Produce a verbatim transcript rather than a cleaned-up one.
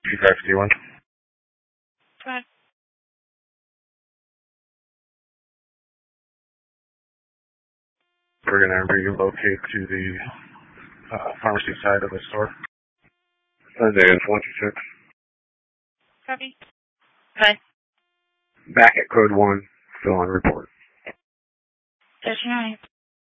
two five three one. Go ahead. We're going to relocate to the uh, pharmacy side of the store. Sunday is one two six. Copy. Go ahead. Back at code one, still on report. thirty-nine.